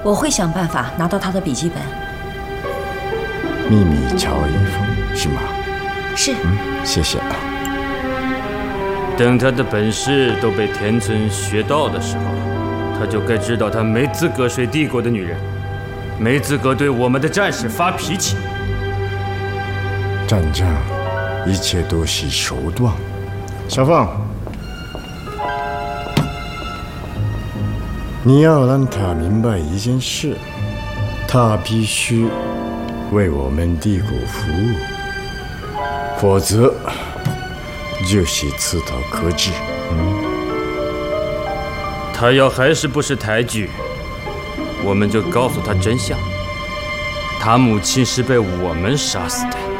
我会想办法拿到他的笔记本。 秘密乔一峰是吗？ 是。 谢谢啊。 等他的本事都被田村学到的时候，他就该知道他没资格睡帝国的女人，没资格对我们的战士发脾气。 战争，一切都是手段。小凤，你要让他明白一件事，他必须为我们帝国服务，否则就是刺刀可治。 他要还是不识抬举，我们就告诉他真相，他母亲是被我们杀死的。